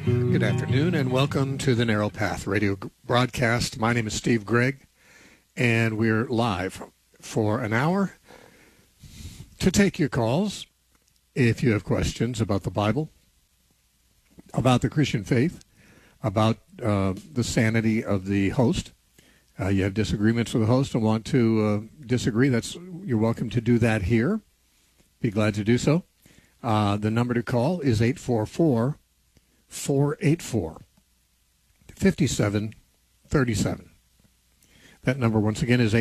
Good afternoon and welcome to the Narrow Path radio broadcast. My name is Steve Gregg and we're live for an hour to take your calls if you have questions about the Bible, about the Christian faith, about the sanity of the host. You have disagreements with the host and want to disagree, you're welcome to do that here. Be glad to do so. The number to call is 844-484-5737. That number once again is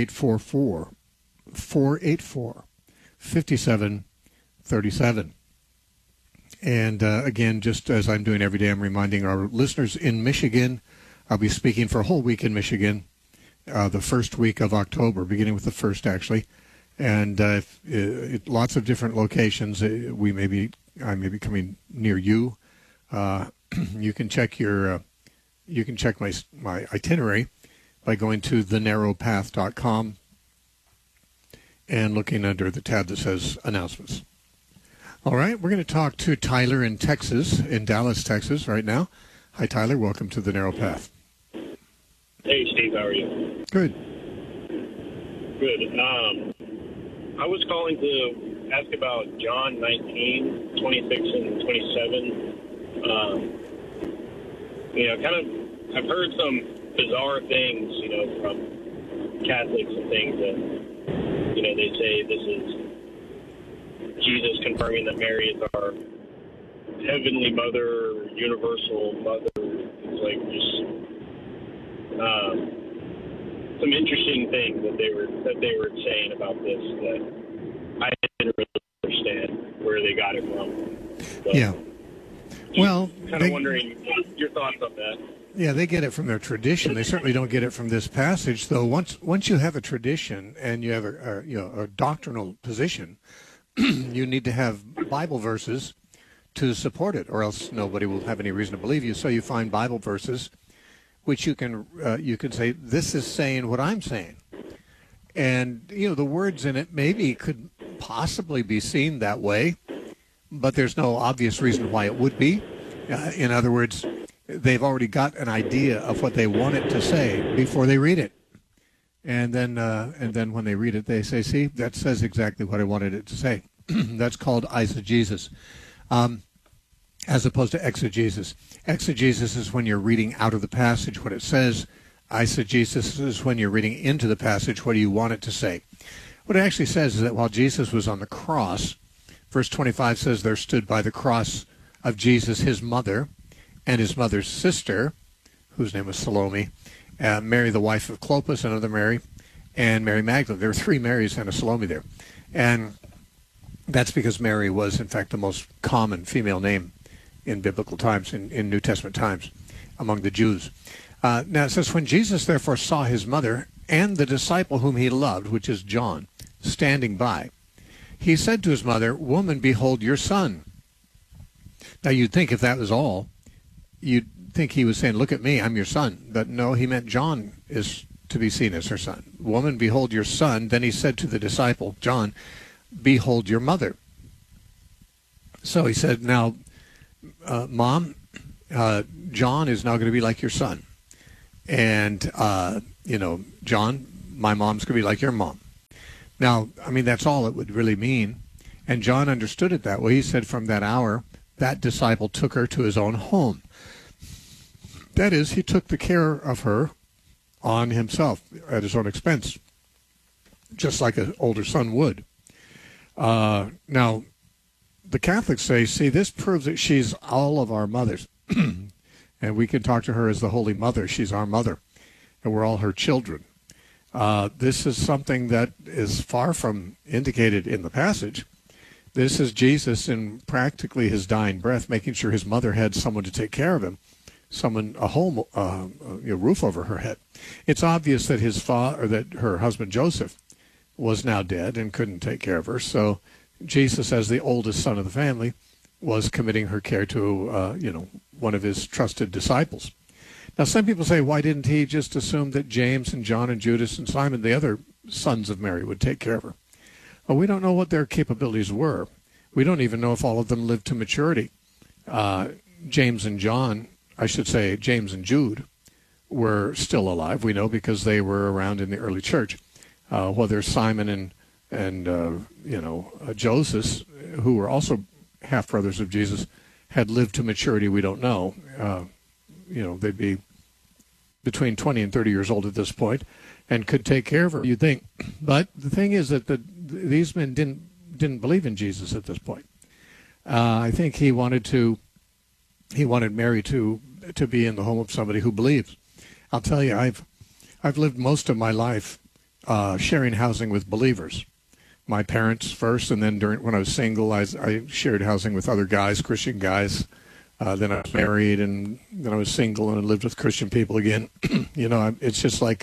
844-484-5737. And again, just as I'm doing every day, I'm reminding our listeners in Michigan, I'll be speaking for a whole week in Michigan, the first week of October, beginning with the first actually. And lots of different locations. I may be coming near you. You can check my itinerary by going to thenarrowpath.com and looking under the tab that says announcements. All right, we're going to talk to Tyler in Dallas, Texas, right now. Hi, Tyler. Welcome to the Narrow Path. Hey, Steve. How are you? Good. Good. I was calling to ask about John 19, 26 and 27. I've heard some bizarre things, from Catholics and things that, they say this is Jesus confirming that Mary is our heavenly mother, universal mother. It's like just some interesting things that they were saying about this that I didn't really understand where they got it from. So, yeah. Well, kind of wondering your thoughts on that. Yeah, they get it from their tradition. They certainly don't get it from this passage, though. Once you have a tradition and you have a doctrinal position, you need to have Bible verses to support it, or else nobody will have any reason to believe you. So you find Bible verses which you can say, this is saying what I'm saying. And, the words in it maybe could possibly be seen that way, but there's no obvious reason why it would be. In other words, they've already got an idea of what they want it to say before they read it. And then when they read it, they say, see, that says exactly what I wanted it to say. That's called eisegesis. As opposed to exegesis. Exegesis is when you're reading out of the passage what it says. Eisegesis is when you're reading into the passage what do you want it to say. What it actually says is that while Jesus was on the cross, verse 25 says there stood by the cross of Jesus his mother and his mother's sister, whose name was Salome, Mary the wife of Clopas, another Mary, and Mary Magdalene. There were three Marys and a Salome there. And that's because Mary was, in fact, the most common female name in biblical times, in New Testament times, among the Jews. Now it says, when Jesus therefore saw his mother and the disciple whom he loved, which is John, standing by, he said to his mother, woman, behold your son. Now you'd think if that was all, you'd think he was saying, look at me, I'm your son. But no, he meant John is to be seen as her son. Woman, behold your son. Then he said to the disciple, John, behold your mother. So he said, now, Mom, John is now going to be like your son. And, John, my mom's going to be like your mom. Now, that's all it would really mean. And John understood it that way. He said from that hour, that disciple took her to his own home. That is, he took the care of her on himself at his own expense, just like an older son would. Now, the Catholics say, see, this proves that she's all of our mothers. And we can talk to her as the Holy Mother. She's our mother. And we're all her children. This is something that is far from indicated in the passage. This is Jesus in practically his dying breath, making sure his mother had someone to take care of him, a home, roof over her head. It's obvious that that her husband Joseph was now dead and couldn't take care of her. So Jesus, as the oldest son of the family, was committing her care to, one of his trusted disciples. Now, some people say, why didn't he just assume that James and John and Judas and Simon, the other sons of Mary, would take care of her? Well, we don't know what their capabilities were. We don't even know if all of them lived to maturity. James and John I should say James and Jude, were still alive. We know because they were around in the early church. Whether Simon and Joseph, who were also half brothers of Jesus, had lived to maturity, we don't know. They'd be between 20 and 30 years old at this point, and could take care of her, you'd think. But the thing is that these men didn't believe in Jesus at this point. I think he wanted Mary to be in the home of somebody who believes. I'll tell you, I've lived most of my life sharing housing with believers. My parents first, and then when I was single, I shared housing with other guys, Christian guys. Then I was married, and then I was single, and I lived with Christian people again. It's just like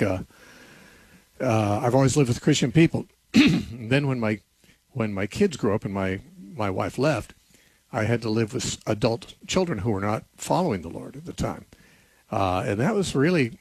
I've always lived with Christian people. Then when my kids grew up and my wife left, I had to live with adult children who were not following the Lord at the time, and that was really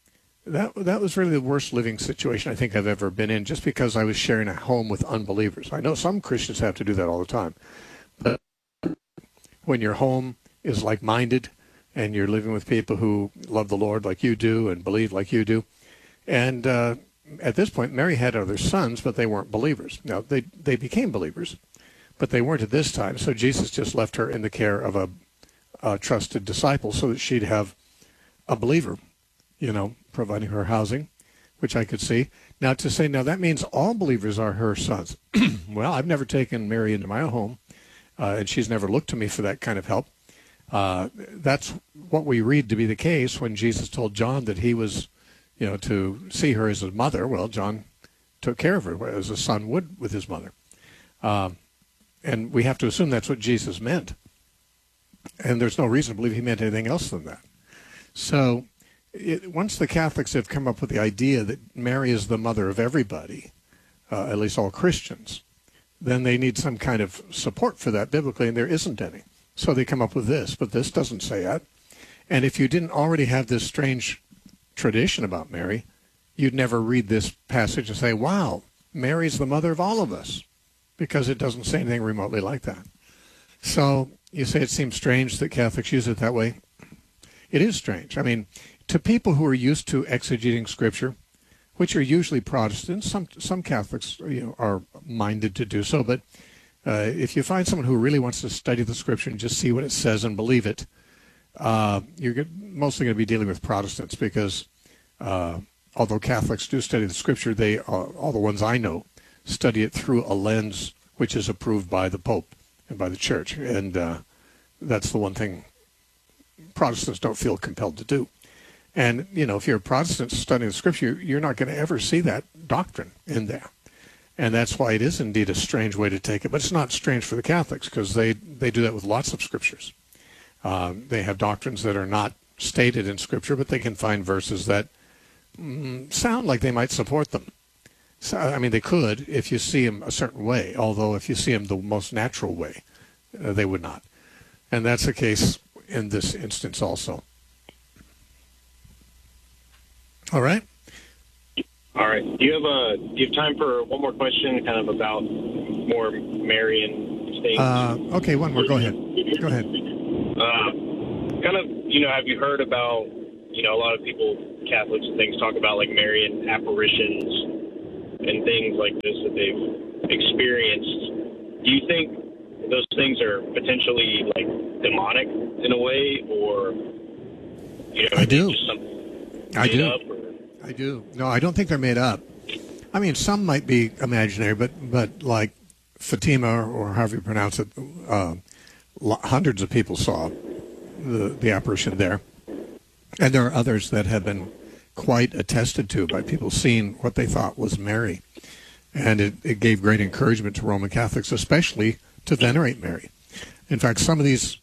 the worst living situation I think I've ever been in. Just because I was sharing a home with unbelievers. I know some Christians have to do that all the time, but when your home is like-minded and you're living with people who love the Lord like you do and believe like you do, and at this point, Mary had other sons, but they weren't believers. Now they became believers, but they weren't at this time. So Jesus just left her in the care of a trusted disciple so that she'd have a believer, providing her housing, which I could see. Now to say, that means all believers are her sons. Well, I've never taken Mary into my home, and she's never looked to me for that kind of help. That's what we read to be the case when Jesus told John that he was, to see her as his mother. Well, John took care of her as a son would with his mother. And we have to assume that's what Jesus meant. And there's no reason to believe he meant anything else than that. So once the Catholics have come up with the idea that Mary is the mother of everybody, at least all Christians, then they need some kind of support for that biblically, and there isn't any. So they come up with this, but this doesn't say that. And if you didn't already have this strange tradition about Mary, you'd never read this passage and say, wow, Mary's the mother of all of us, because it doesn't say anything remotely like that. So you say it seems strange that Catholics use it that way. It is strange. I mean, to people who are used to exegeting Scripture, which are usually Protestants, some Catholics are minded to do so, but if you find someone who really wants to study the Scripture and just see what it says and believe it, you're mostly going to be dealing with Protestants because although Catholics do study the Scripture, all the ones I know study it through a lens which is approved by the Pope and by the Church, and that's the one thing Protestants don't feel compelled to do. And, if you're a Protestant studying the Scripture, you're not going to ever see that doctrine in there. And that's why it is indeed a strange way to take it. But it's not strange for the Catholics because they do that with lots of Scriptures. They have doctrines that are not stated in Scripture, but they can find verses that sound like they might support them. So, I mean, they could if you see them a certain way, although if you see them the most natural way, they would not. And that's the case in this instance also. All right. All right. Do you have time for one more question, kind of about more Marian things? Okay, one more. Go ahead. Go ahead. Kind of, have you heard about, a lot of people, Catholics and things, talk about like Marian apparitions and things like this that they've experienced. Do you think those things are potentially like demonic in a way, or I do. Just I do. Up, I do. No, I don't think they're made up. I mean, some might be imaginary, but like Fatima, or however you pronounce it, hundreds of people saw the apparition there. And there are others that have been quite attested to by people seeing what they thought was Mary. And it gave great encouragement to Roman Catholics, especially to venerate Mary. In fact, some of these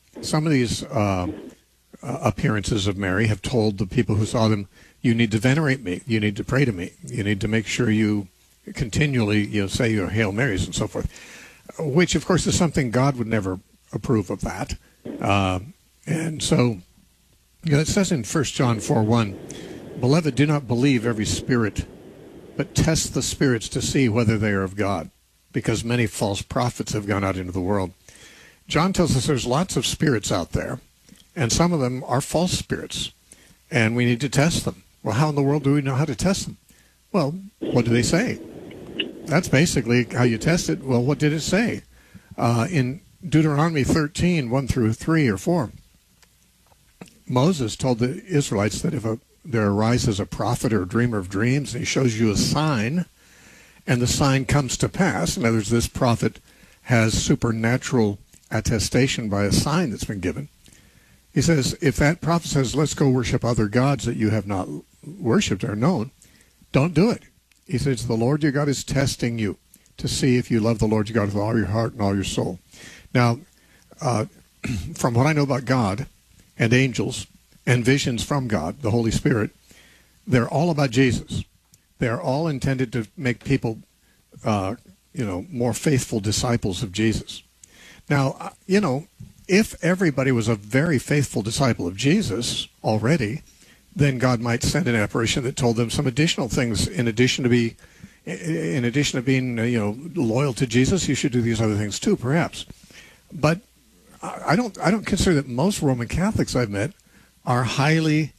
appearances of Mary have told the people who saw them, you need to venerate me, you need to pray to me, you need to make sure you continually say your Hail Marys and so forth, which of course is something God would never approve of that. And so it says in 1 John 4:1, Beloved, do not believe every spirit, but test the spirits to see whether they are of God, because many false prophets have gone out into the world. John tells us there's lots of spirits out there, and some of them are false spirits, and we need to test them. Well, how in the world do we know how to test them? Well, what do they say? That's basically how you test it. Well, what did it say? In Deuteronomy 13, 1 through 3 or 4, Moses told the Israelites that if there arises a prophet or a dreamer of dreams, and he shows you a sign, and the sign comes to pass, in other words, this prophet has supernatural attestation by a sign that's been given. He says, if that prophet says, let's go worship other gods that you have not worshipped or known, don't do it. He says, the Lord your God is testing you to see if you love the Lord your God with all your heart and all your soul. Now, from what I know about God and angels and visions from God, the Holy Spirit, they're all about Jesus. They're all intended to make people, more faithful disciples of Jesus. Now, if everybody was a very faithful disciple of Jesus already, then God might send an apparition that told them some additional things. In addition to being, loyal to Jesus, you should do these other things too, perhaps. But I don't consider that most Roman Catholics I've met are highly,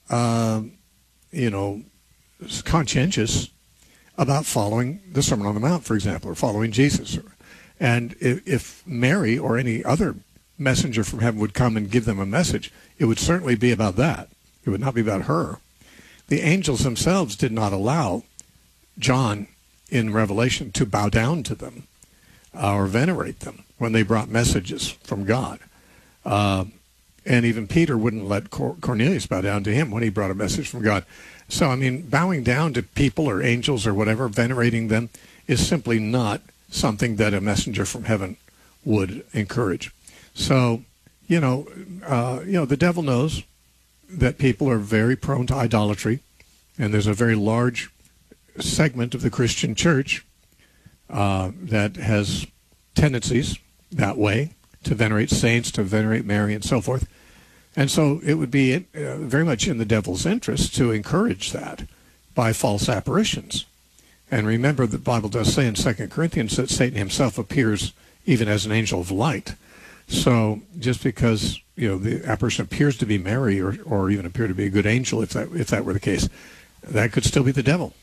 conscientious about following the Sermon on the Mount, for example, or following Jesus. And if Mary or any other messenger from heaven would come and give them a message, it would certainly be about that. It would not be about her. The angels themselves did not allow John in Revelation to bow down to them or venerate them when they brought messages from God. And even Peter wouldn't let Cornelius bow down to him when he brought a message from God. So, I mean, bowing down to people or angels or whatever, venerating them, is simply not something that a messenger from heaven would encourage. So, the devil knows that people are very prone to idolatry, and there's a very large segment of the Christian church that has tendencies that way, to venerate saints, to venerate Mary, and so forth. And so it would be very much in the devil's interest to encourage that by false apparitions. And remember, the Bible does say in 2 Corinthians that Satan himself appears even as an angel of light. So just because the apparition appears to be Mary or even appear to be a good angel, if that were the case, that could still be the devil.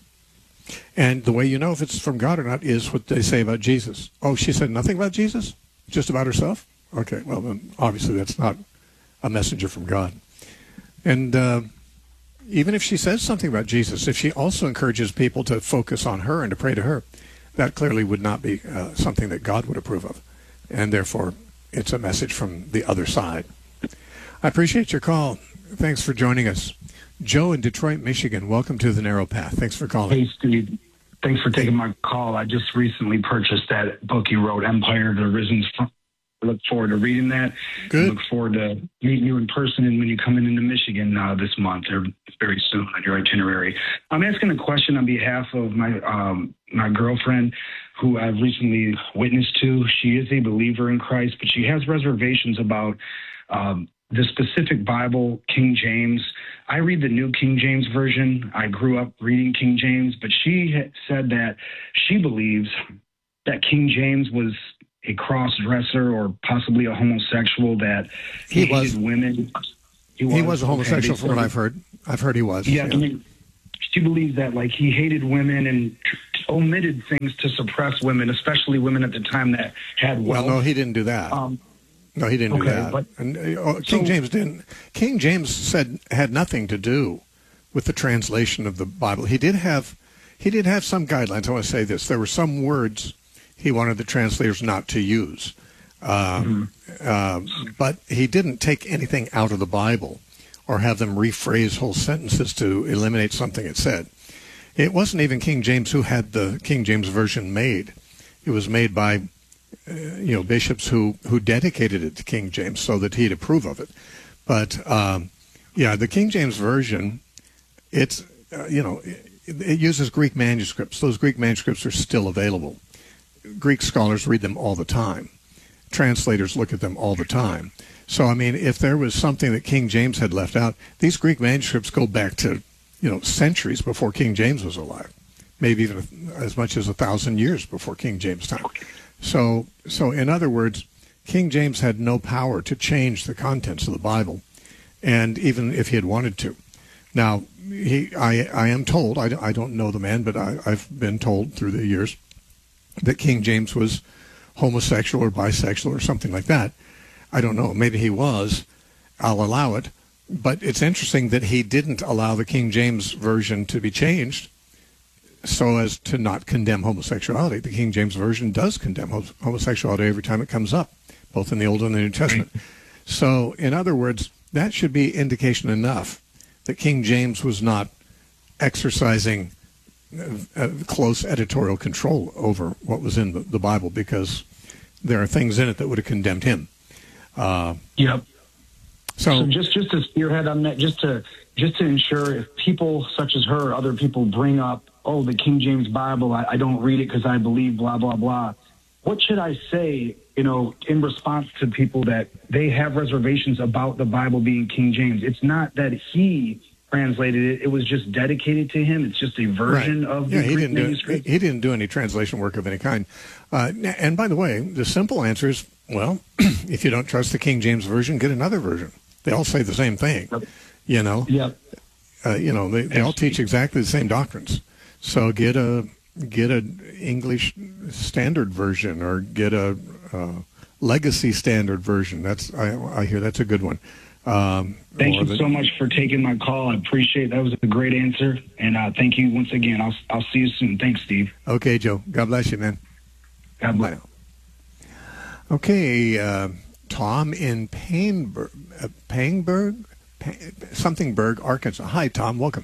And the way you know if it's from God or not is what they say about Jesus. Oh, she said nothing about Jesus? Just about herself? Okay, well, then obviously that's not a messenger from God. And even if she says something about Jesus, if she also encourages people to focus on her and to pray to her, that clearly would not be something that God would approve of. And therefore, it's a message from the other side. I appreciate your call. Thanks for joining us. Joe in Detroit, Michigan, welcome to The Narrow Path. Thanks for calling. Hey, Steve. Thanks for taking my call. I just recently purchased that book you wrote, Empire of the Risen. I look forward to reading that. Good. I look forward to meeting you in person and when you come into Michigan this month or very soon on your itinerary. I'm asking a question on behalf of my girlfriend, who I've recently witnessed to. She is a believer in Christ, but she has reservations about the specific Bible, King James. I read the New King James Version. I grew up reading King James, but she said that she believes that King James was a cross-dresser or possibly a homosexual, that he hated women. He was a homosexual from what I've heard. I've heard he was. Yeah. I mean, she believes that he hated women and omitted things to suppress women, especially women at the time that had wealth. Well, no, he didn't do that. No, he didn't do that. But, King James didn't. King James had nothing to do with the translation of the Bible. He did have some guidelines. I want to say this: there were some words he wanted the translators not to use, but he didn't take anything out of the Bible or have them rephrase whole sentences to eliminate something it said. It wasn't even King James who had the King James Version made. It was made by bishops who dedicated it to King James so that he'd approve of it. But the King James Version, it uses Greek manuscripts. Those Greek manuscripts are still available. Greek scholars read them all the time. Translators look at them all the time. So, I mean, if there was something that King James had left out, these Greek manuscripts go back to, centuries before King James was alive, maybe even as much as 1,000 years before King James' time. So in other words, King James had no power to change the contents of the Bible, and even if he had wanted to. Now, I am told, I don't know the man, but I've been told through the years that King James was homosexual or bisexual or something like that. I don't know. Maybe he was. I'll allow it. But it's interesting that he didn't allow the King James Version to be changed so as to not condemn homosexuality. The King James Version does condemn homosexuality every time it comes up, both in the Old and the New Testament. So, in other words, that should be indication enough that King James was not exercising close editorial control over what was in the Bible, because there are things in it that would have condemned him. Yep. So just to spearhead on that, just to ensure if people such as her, other people bring up, oh, the King James Bible, I don't read it because I believe blah, blah, blah. What should I say, in response to people that they have reservations about the Bible being King James? It's not that he translated it. It was just dedicated to him. It's just a version of the Greek manuscript. He didn't do any translation work of any kind. And by the way, the simple answer is, well, if you don't trust the King James Version, get another version. They all say the same thing, Yep. They all teach exactly the same doctrines. So get a English Standard Version, or get a Legacy Standard Version. I hear that's a good one. Thank you so much for taking my call. I appreciate it. That was a great answer, and thank you once again. I'll see you soon. Thanks, Steve. Okay, Joe. God bless you, man. God bless. Bye now. Okay, Tom in Somethingburg, Arkansas. Hi, Tom. Welcome.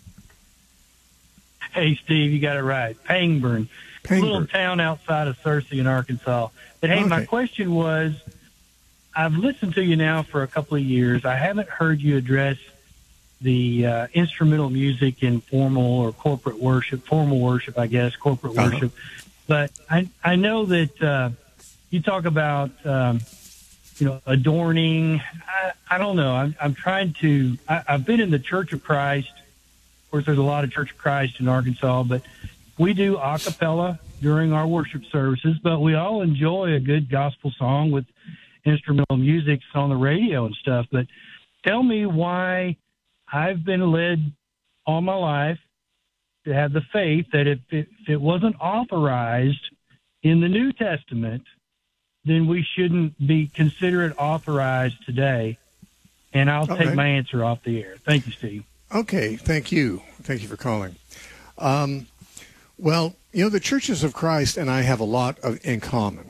Hey, Steve, you got it right. Pangburn. Little town outside of Searcy in Arkansas. But, hey, My question was, I've listened to you now for a couple of years. I haven't heard you address the instrumental music in formal or corporate worship, formal worship, I guess, corporate worship. But I know that you talk about, adorning. I don't know. I'm trying to – I've been in the Church of Christ. Of course, there's a lot of Church of Christ in Arkansas, but we do a cappella during our worship services, but we all enjoy a good gospel song with instrumental music on the radio and stuff. But tell me why I've been led all my life to have the faith that if it wasn't authorized in the New Testament, then we shouldn't consider it authorized today. And I'll take my answer off the air. Thank you, Steve. Okay, thank you. Thank you for calling. Well, the Churches of Christ and I have a lot in common.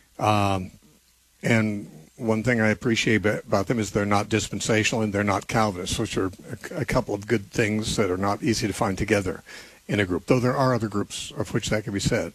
And one thing I appreciate about them is they're not dispensational and they're not Calvinists, which are a couple of good things that are not easy to find together in a group, though there are other groups of which that can be said.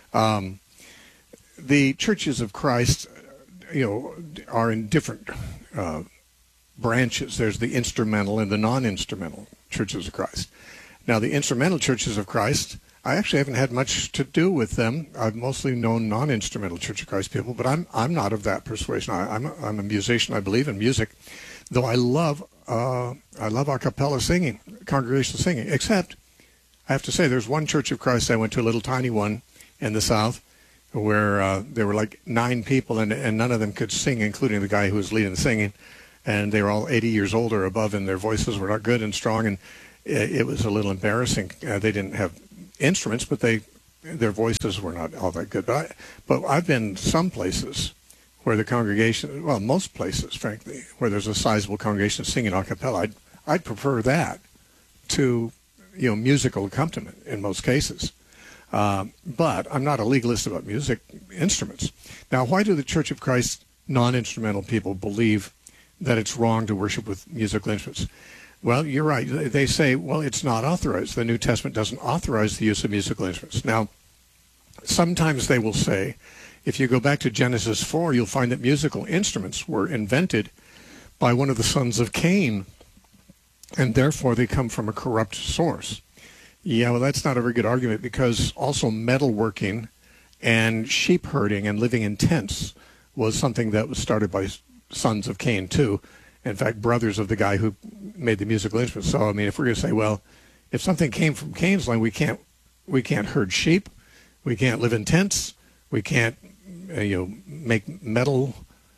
The Churches of Christ, are in different branches. There's the instrumental and the non-instrumental Churches of Christ. Now, the instrumental Churches of Christ, I actually haven't had much to do with them. I've mostly known non-instrumental Church of Christ people, but I'm not of that persuasion. I'm a musician. I believe in music, though I love a cappella singing, congregational singing. Except, I have to say, there's one Church of Christ I went to, a little tiny one in the South, where there were like 9 people, and none of them could sing, including the guy who was leading the singing. And they were all 80 years old or above, and their voices were not good and strong, and it was a little embarrassing. They didn't have instruments, but their voices were not all that good. But I've been some places where the congregation, well, most places, frankly, where there's a sizable congregation singing a cappella. I'd prefer that to, musical accompaniment in most cases. But I'm not a legalist about music instruments. Now, why do the Church of Christ non-instrumental people believe that it's wrong to worship with musical instruments? Well, you're right. They say, well, it's not authorized. The New Testament doesn't authorize the use of musical instruments. Now, sometimes they will say, if you go back to Genesis 4, you'll find that musical instruments were invented by one of the sons of Cain, and therefore they come from a corrupt source. Yeah, well, that's not a very good argument, because also metalworking and sheep herding and living in tents was something that was started by sons of Cain too. In fact, brothers of the guy who made the musical instruments. So, I mean, if we're going to say, well, if something came from Cain's line, we can't herd sheep, we can't live in tents, we can't, make metal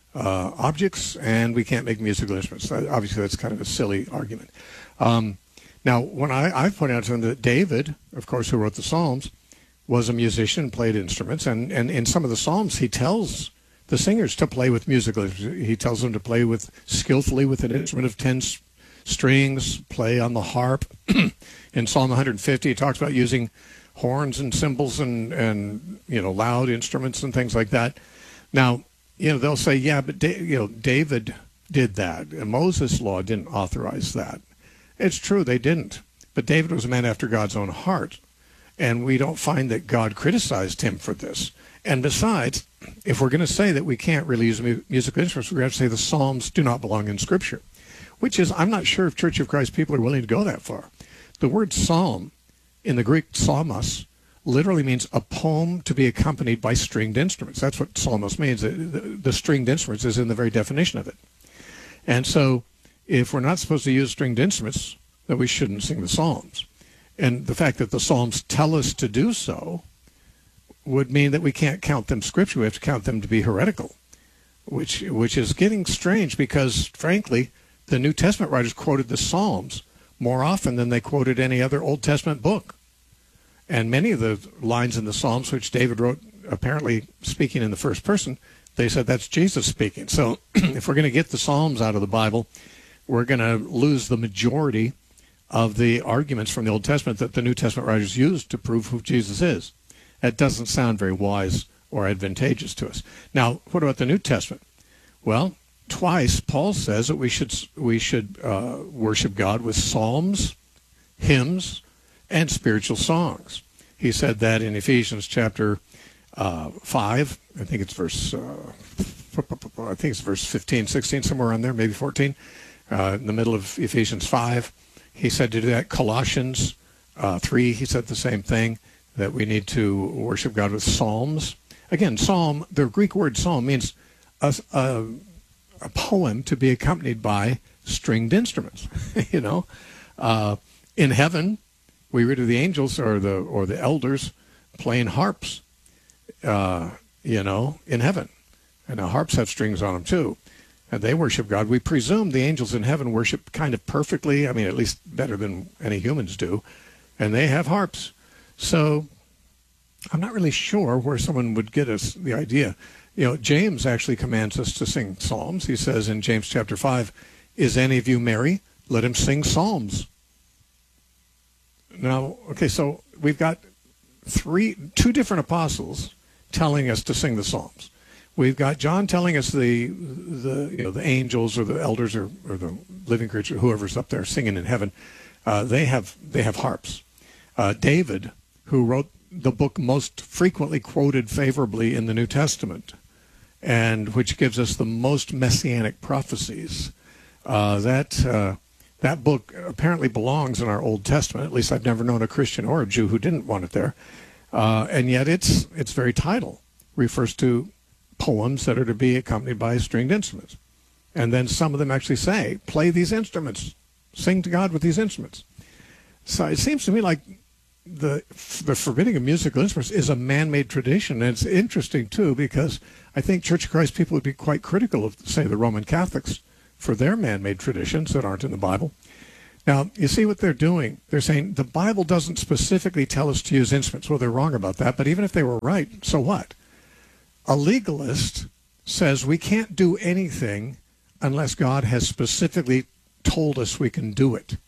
objects, and we can't make musical instruments. Obviously, that's kind of a silly argument. Now, when I point out to them that David, of course, who wrote the Psalms, was a musician and played instruments, and in some of the Psalms, he tells the singers to play with musical instruments. He tells them to play skillfully with an instrument of 10 strings, play on the harp. In Psalm 150, he talks about using horns and cymbals and loud instruments and things like that. Now, they'll say, yeah, but David did that, and Moses' law didn't authorize that. It's true, they didn't. But David was a man after God's own heart, and we don't find that God criticized him for this. And besides, if we're going to say that we can't really use musical instruments, we're going to have to say the Psalms do not belong in Scripture, which is, I'm not sure if Church of Christ people are willing to go that far. The word psalm in the Greek psalmos literally means a poem to be accompanied by stringed instruments. That's what psalmos means. The stringed instruments is in the very definition of it. And so if we're not supposed to use stringed instruments, then we shouldn't sing the Psalms. And the fact that the Psalms tell us to do so would mean that we can't count them Scripture. We have to count them to be heretical, which is getting strange because, frankly, the New Testament writers quoted the Psalms more often than they quoted any other Old Testament book. And many of the lines in the Psalms, which David wrote apparently speaking in the first person, they said that's Jesus speaking. So if we're going to get the Psalms out of the Bible, we're going to lose the majority of the arguments from the Old Testament that the New Testament writers used to prove who Jesus is. That doesn't sound very wise or advantageous to us. Now, what about the New Testament? Well, twice Paul says that we should worship God with psalms, hymns, and spiritual songs. He said that in Ephesians chapter 5. I think it's verse 15, 16, somewhere around there, maybe 14. In the middle of Ephesians 5, he said to do that. Colossians 3, he said the same thing, that we need to worship God with psalms. Again, psalm, the Greek word psalm means a poem to be accompanied by stringed instruments. In heaven, we read of the angels or the elders playing harps. In heaven, and the harps have strings on them too, and they worship God. We presume the angels in heaven worship kind of perfectly. I mean, at least better than any humans do, and they have harps. So I'm not really sure where someone would get us the idea. James actually commands us to sing psalms. He says in James chapter 5, "Is any of you merry? Let him sing psalms." Now, okay, so we've got two different apostles telling us to sing the psalms. We've got John telling us the angels or the elders or the living creature, whoever's up there singing in heaven, they have harps. David, who wrote the book most frequently quoted favorably in the New Testament, and which gives us the most messianic prophecies, that book apparently belongs in our Old Testament. At least I've never known a Christian or a Jew who didn't want it there. And yet its very title refers to poems that are to be accompanied by stringed instruments. And then some of them actually say, play these instruments, sing to God with these instruments. So it seems to me like the forbidding of musical instruments is a man-made tradition. And it's interesting, too, because I think Church of Christ people would be quite critical of, say, the Roman Catholics for their man-made traditions that aren't in the Bible. Now, you see what they're doing. They're saying the Bible doesn't specifically tell us to use instruments. Well, they're wrong about that, but even if they were right, so what? A legalist says we can't do anything unless God has specifically told us we can do it.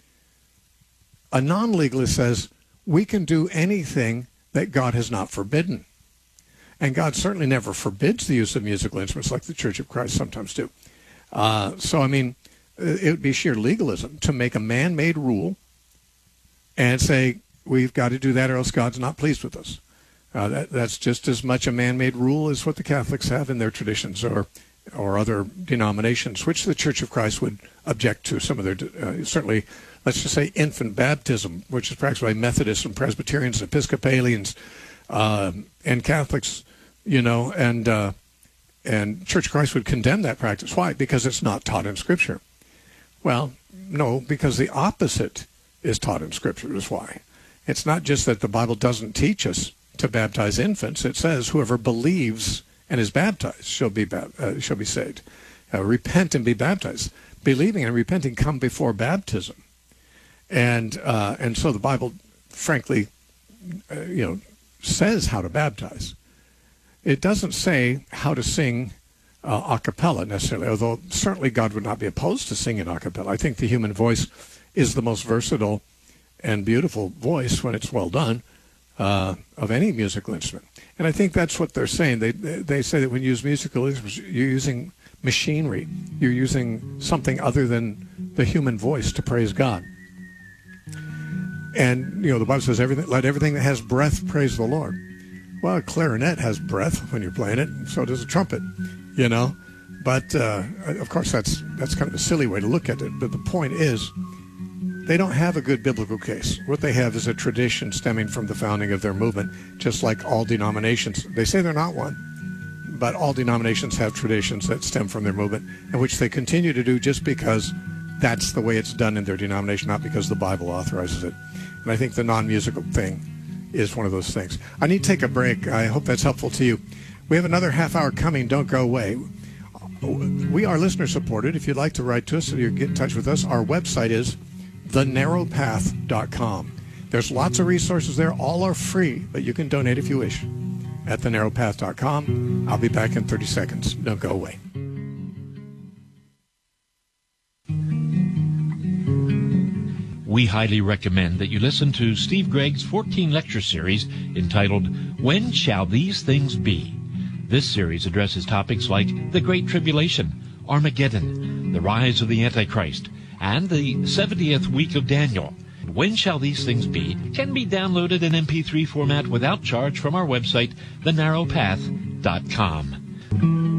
A non-legalist says we can do anything that God has not forbidden. And God certainly never forbids the use of musical instruments like the Church of Christ sometimes do. So, I mean, it would be sheer legalism to make a man-made rule and say we've got to do that or else God's not pleased with us. That's just as much a man-made rule as what the Catholics have in their traditions or other denominations, which the Church of Christ would object to. Some of their, certainly, let's just say infant baptism, which is practiced by Methodists and Presbyterians, Episcopalians, and Catholics, and Church of Christ would condemn that practice. Why? Because it's not taught in Scripture. Well, no, because the opposite is taught in Scripture is why. It's not just that the Bible doesn't teach us to baptize infants. It says whoever believes and is baptized shall be saved. Repent and be baptized. Believing and repenting come before baptism, and so the Bible, frankly, says how to baptize. It doesn't say how to sing a cappella necessarily, although certainly God would not be opposed to singing a cappella. I think the human voice is the most versatile and beautiful voice when it's well done of any musical instrument. And I think that's what they're saying. They say that when you use musical instruments, you're using machinery. You're using something other than the human voice to praise God. And, the Bible says, let everything that has breath praise the Lord. Well, a clarinet has breath when you're playing it, and so does a trumpet, But, of course, that's kind of a silly way to look at it. But the point is, they don't have a good biblical case. What they have is a tradition stemming from the founding of their movement, just like all denominations. They say they're not one, but all denominations have traditions that stem from their movement, and which they continue to do just because that's the way it's done in their denomination, not because the Bible authorizes it. And I think the non-musical thing is one of those things. I need to take a break. I hope that's helpful to you. We have another half hour coming. Don't go away. We are listener supported. If you'd like to write to us or get in touch with us, our website is thenarrowpath.com. There's lots of resources there. All are free, but you can donate if you wish at thenarrowpath.com. I'll be back in 30 seconds. Don't go away. We highly recommend that you listen to Steve Gregg's 14-lecture series entitled, When Shall These Things Be? This series addresses topics like the Great Tribulation, Armageddon, the rise of the Antichrist, and the 70th week of Daniel. When Shall These Things Be? Can be downloaded in MP3 format without charge from our website, thenarrowpath.com.